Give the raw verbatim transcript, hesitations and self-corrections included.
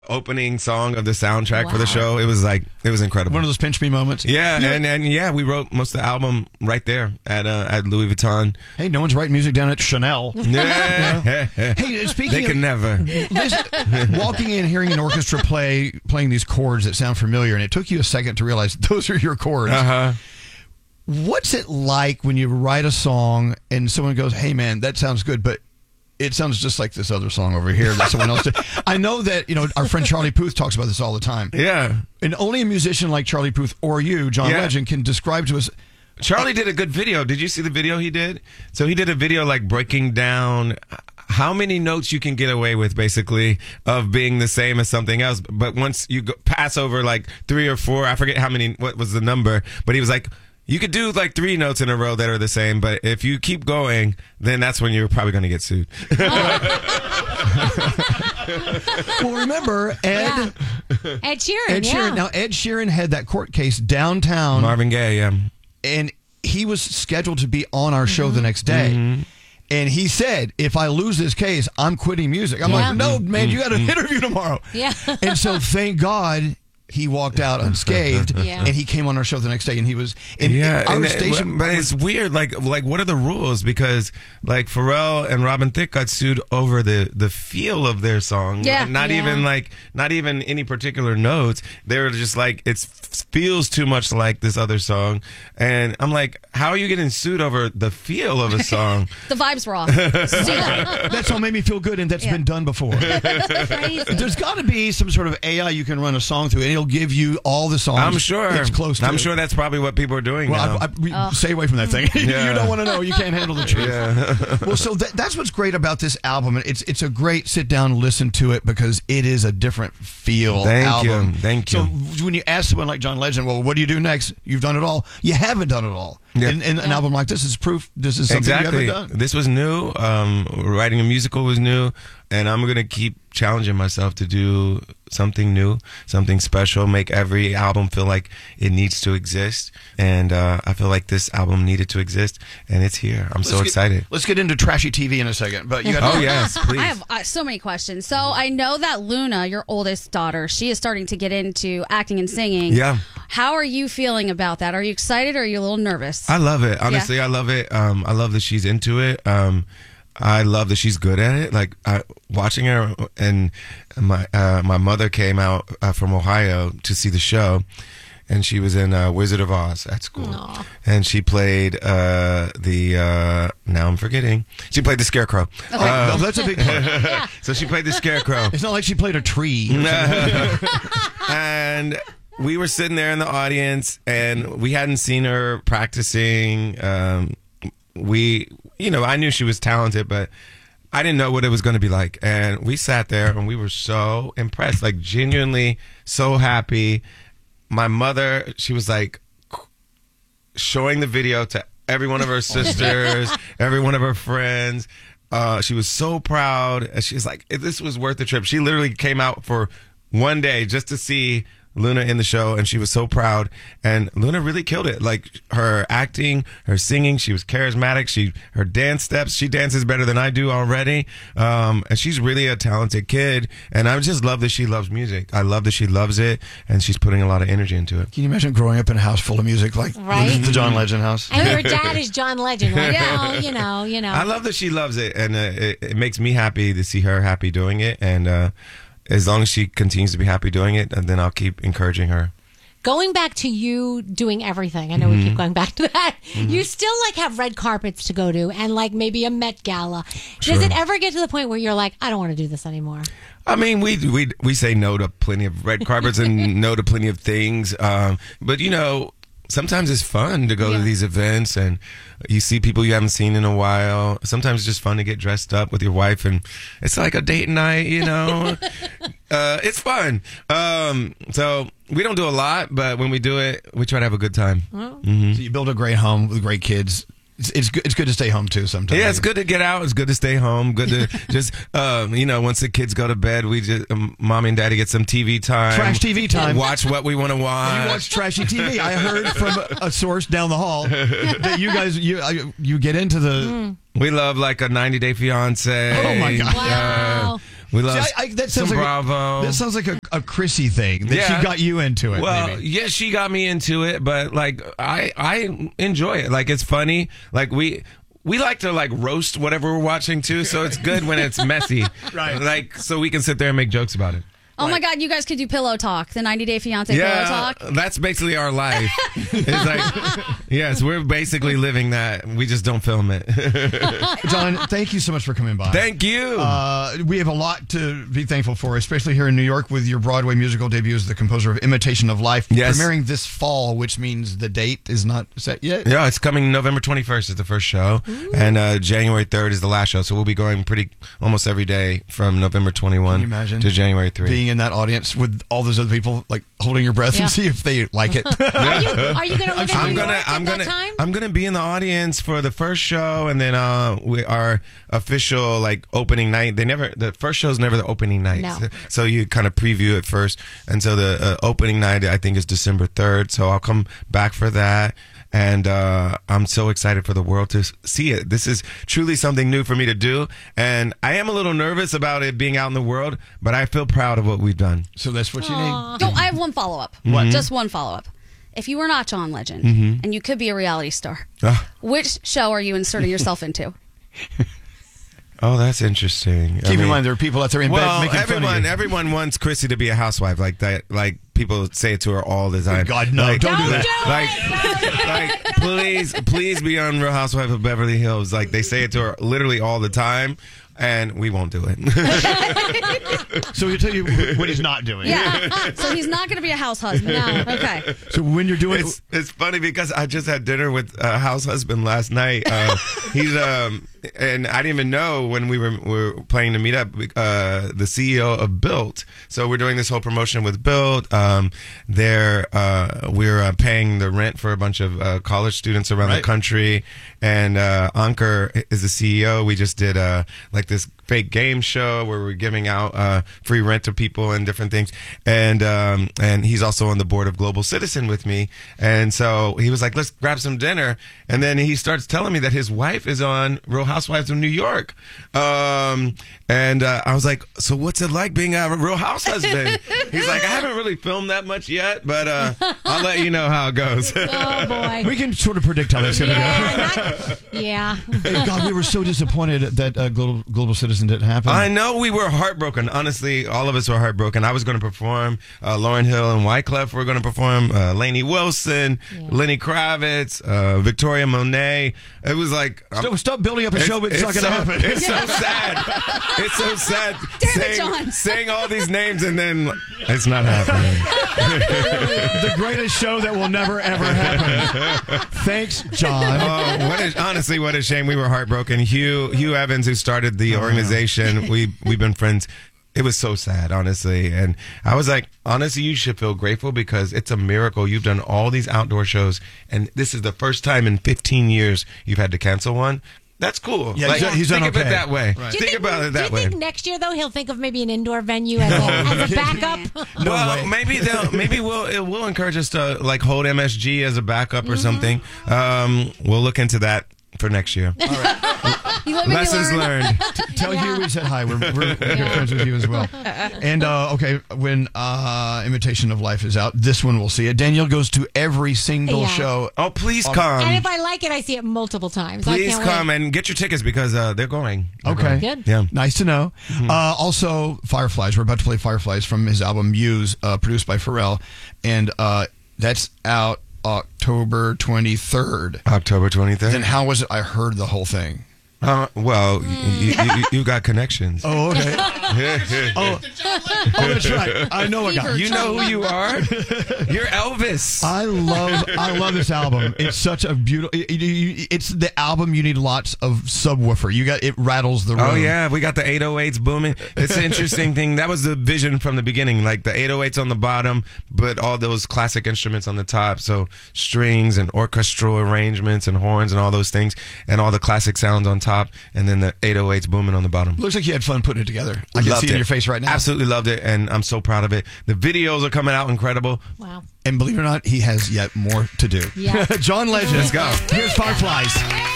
opening song of the soundtrack Wow. for the show. It was like, it was incredible. One of those pinch me moments. Yeah, and, and yeah, we wrote most of the album right there at uh, at Louis Vuitton. Hey, no one's writing music down at Chanel. Yeah. Hey, speaking They of, can never. Listen, walking in, hearing an orchestra play, playing these chords that sound familiar, and it took you a second to realize those are your chords. Uh-huh. What's it like when you write a song and someone goes, hey, man, that sounds good, but it sounds just like this other song over here that someone else did. I know that, you know, our friend Charlie Puth talks about this all the time. Yeah. And only a musician like Charlie Puth or you, John Yeah. Legend, can describe to us. Charlie did a good video. Did you see the video he did? So he did a video like breaking down how many notes you can get away with, basically, of being the same as something else. But once you go, pass over like three or four, I forget how many, what was the number, but he was like, you could do like three notes in a row that are the same, but if you keep going, then that's when you're probably going to get sued. Well, remember, Ed, Yeah. Ed Sheeran. Ed Sheeran. Yeah. Now, Ed Sheeran had that court case downtown. Marvin Gaye, yeah. And he was scheduled to be on our show the next day. Mm-hmm. And he said, if I lose this case, I'm quitting music. I'm Yeah. like, no, man, you got an interview tomorrow. Yeah. And so thank God he walked out unscathed. Yeah. And he came on our show the next day and he was in Yeah, our and it- station. but it's weird. Like, like, what are the rules? Because like Pharrell and Robin Thicke got sued over the the feel of their song. Yeah. not Yeah. even like, not even any particular notes. They were just like, it feels too much like this other song. And I'm like, how are you getting sued over the feel of a song? The vibe's wrong. That song made me feel good, and that's Yeah. been done before. Crazy. There's got to be some sort of A I you can run a song through, and it'll give you all the songs. I'm sure. It's close to I'm it. sure that's probably what people are doing Well, now. I, I, we, stay away from that thing. Yeah. You don't want to know. You can't handle the truth. Yeah. Well, so that, that's what's great about this album. It's it's a great sit down, listen to it because it is a different feel Thank album. you. Thank so you. when you ask someone like John Legend, well, what do you do next? You've done it all. You haven't done it all. Yeah. And, and an album like this is proof. This is something Exactly. you haven't done. This was new. Um, writing a musical was new, and I'm gonna keep challenging myself to do something new, something special. Make every album feel like it needs to exist, and uh, I feel like this album needed to exist, and it's here. I'm so Let's get- excited. Let's get into trashy T V in a second, but you got. Oh yes, please. I have uh, so many questions. So I know that Luna, your oldest daughter, she is starting to get into acting and singing. Yeah. How are you feeling about that? Are you excited or are you a little nervous? I love it. Honestly, I love it. Um, I love that she's into it. Um, I love that she's good at it. Like I, watching her, and my uh, my mother came out uh, from Ohio to see the show, and she was in uh, Wizard of Oz at school, Aw. and she played uh, the. Uh, now I'm forgetting. She played the Scarecrow. Oh, Uh, no, that's a big part. so she played the Scarecrow. It's not like she played a tree. And we were sitting there in the audience, and we hadn't seen her practicing. Um, we, you know, I knew she was talented, but I didn't know what it was going to be like. And we sat there, and we were so impressed, like genuinely so happy. My mother, she was like showing the video to every one of her sisters, every one of her friends. Uh, she was so proud. And she's like, this was worth the trip. She literally came out for one day just to see Luna in the show, and she was so proud. And Luna really killed it. Like her acting, her singing, she was charismatic. She, her dance steps, she dances better than I do already. Um, and she's really a talented kid. And I just love that she loves music. I love that she loves it, and she's putting a lot of energy into it. Can you imagine growing up in a house full of music like Right. the John Legend house? And your dad is John Legend, right? Yeah. Oh, you know, you know. I love that she loves it, and uh, it, it makes me happy to see her happy doing it. And uh, as long as she continues to be happy doing it, and then I'll keep encouraging her. Going back to you doing everything, I know we keep going back to that. You still like have red carpets to go to and like maybe a Met Gala. Does Sure. it ever get to the point where you're like, I don't want to do this anymore? I mean, we we we say no to plenty of red carpets and no to plenty of things, um, but you know, sometimes it's fun to go Yeah. to these events and you see people you haven't seen in a while. Sometimes it's just fun to get dressed up with your wife, and it's like a date night, you know. uh, it's fun. Um, so we don't do a lot, but when we do it, we try to have a good time. Mm-hmm. So you build a great home with great kids. It's, it's good. It's good to stay home too. Sometimes. Yeah, it's good to get out. It's good to stay home. Good to just, um, you know, once the kids go to bed, we just, um, mommy and daddy get some T V time. Trash T V time. Watch what we want to watch. You watch trashy T V. I heard from a, a source down the hall that you guys you uh, you get into the. We love like a ninety Day Fiance. Oh, my God. Wow. We love See, I, I, that some sounds like Bravo. A, that sounds like a, a Chrissy thing that Yeah. she got you into it. Well, maybe. yeah, she got me into it, but like I I enjoy it. Like it's funny. Like we we like to like roast whatever we're watching too, so it's good when it's messy. Right. Like so we can sit there and make jokes about it. Oh my God, you guys could do Pillow Talk, the ninety Day Fiance Pillow Yeah, Talk. that's basically our life. It's like, yes, we're basically living that. We just don't film it. John, thank you so much for coming by. Thank you. Uh, we have a lot to be thankful for, especially here in New York with your Broadway musical debut as the composer of Imitation of Life. Yes. Premiering this fall, which means the date is not set yet. Yeah, it's coming November twenty-first is the first show, and uh, January third is the last show. So we'll be going pretty almost every day from November twenty-first Can you imagine to January third. Being in that audience with all those other people, like holding your breath Yeah. and see if they like it. Are you, are you going to live in I'm New gonna, York I'm at gonna, that time? I'm gonna be in the audience for the first show, and then uh, we our official like opening night. They never, the first show's never the opening night, No. so you kind of preview it first, and so the uh, opening night I think is December third. So I'll come back for that. And uh, I'm so excited for the world to s- see it. This is truly something new for me to do. And I am a little nervous about it being out in the world, but I feel proud of what we've done. So that's what you need. Don't, I have one follow up. Mm-hmm. Just one follow up. If you were not John Legend and you could be a reality star, Ah. which show are you inserting yourself into? Oh, that's interesting. Keep in mind, there are people out there in well, bed making fun everyone, of you. everyone wants Chrissy to be a housewife like that. Like people say it to her all the time. God, no, like, don't do Don't that. do it. Like, like, please, please be on Real Housewife of Beverly Hills. Like they say it to her literally all the time, and we won't do it. So he'll tell you what he's not doing. Yeah. So he's not going to be a house husband. No. Okay. So when you're doing It's it's funny because I just had dinner with a house husband last night. Uh, he's um and I didn't even know when we were we were planning to meet up. Uh, the C E O of Built. So we're doing this whole promotion with Built. Um, they're uh, we're uh, paying the rent for a bunch of uh, college students around Right. the country, and uh, Ankur is the C E O. We just did uh like this fake game show where we're giving out uh, free rent to people and different things. And um, and he's also on the board of Global Citizen with me. And so he was like, let's grab some dinner. And then he starts telling me that his wife is on Real Housewives of New York. Um, and uh, I was like, so what's it like being a Real House husband? He's like, I haven't really filmed that much yet, but uh, I'll let you know how it goes. Oh, boy. we can sort of predict how that's going to Yeah, not- yeah. go. God, we were so disappointed that uh, Global, Global Citizen didn't happen. I know we were heartbroken. Honestly, all of us were heartbroken. I was going to perform. Uh, Lauryn Hill and Wyclef were going to perform. Uh, Lainey Wilson, Lenny Kravitz, uh, Victoria Monet. It was like I'm- Stop, stop building up a show, but it's, not going to so, happen. It's so sad. It's so sad. Damn it, saying, John. saying all these names and then it's not happening. The greatest show that will never ever happen. Thanks, John. Oh, what a, honestly, what a shame. We were heartbroken. Hugh Hugh Evans, who started the organization, we we've been friends. It was so sad, honestly. And I was like, honestly, you should feel grateful because it's a miracle. You've done all these outdoor shows, and this is the first time in fifteen years you've had to cancel one. That's cool. Yeah, like, he's- he's think done of it okay. that way. Right. Do you Think about it do you that way. think next year, though, he'll think of maybe an indoor venue as, a, as a backup? No well, way. maybe they'll maybe we'll it will encourage us to like hold M S G as a backup Mm-hmm. or something. Um, we'll look into that for next year. You let me Lessons learn. learned. Tell Yeah. Hugh we said hi. We're, we're, we're good friends with you as well. And uh, okay, when uh, Imitation of Life is out, this one we'll see it. Danielle goes to every single Yeah. show. Oh, please Um, come. And if I like it, I see it multiple times. I Please can't come wait. and get your tickets because uh, they're going. They're Okay. going. Good. Yeah. Nice to know. Uh, also, Fireflies. We're about to play Fireflies from his album Muse, uh, produced by Pharrell. And uh, that's out October twenty-third. October twenty-third. Then how was it? I heard the whole thing. Uh, well, you, you, you got connections. Oh, okay. oh, oh, that's right. I know a guy. You know who you are? You're Elvis. I love I love this album. It's such a beautiful. It, it, it's the album you need lots of subwoofer. You got it rattles the room. Oh yeah, we got the eight oh eights booming. It's an interesting thing. That was the vision from the beginning, like the eight oh eights on the bottom, but all those classic instruments on the top. So strings and orchestral arrangements and horns and all those things, and all the classic sounds on top, and then the eight oh eights booming on the bottom. Looks like you had fun putting it together. I can Loved see it in it. your face right now. Absolutely loved it, and I'm so proud of it. The videos are coming out incredible. Wow. And believe it or not, he has yet more to do. Yeah. John Legend. Let's go. Here's Fireflies.